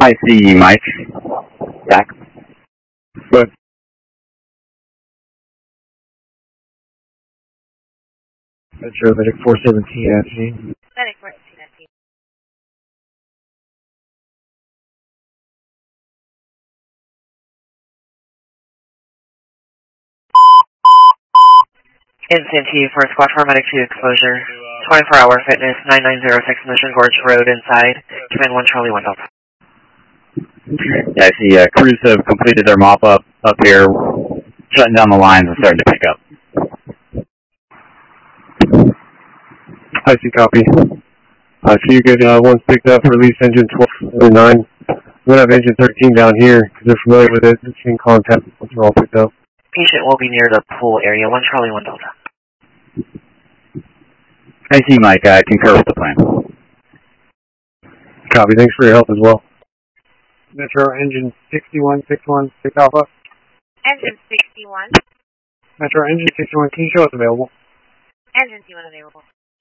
I see Mike. Back. Good. Metro Medic 417 Anthony. Medic 417. Incentive for Squad 4 Medic 2 exposure. 24-hour fitness, 9906 Mission Gorge Road inside. Command 1 Charlie 1 Delta. Yeah, I see crews have completed their mop-up up here, shutting down the lines and starting to pick up. I see, copy. So you get one's picked up, release engine 1209. We're going to have engine 13 down here because they're familiar with it. It's in contact once they're all picked up. Patient will be near the pool area, 1 Charlie 1 Delta. I see Mike, I concur with the plan. Copy, thanks for your help as well. Metro engine 6161 6 Alpha. Engine 61. Metro engine 61, can you show us available? Engine 61 available.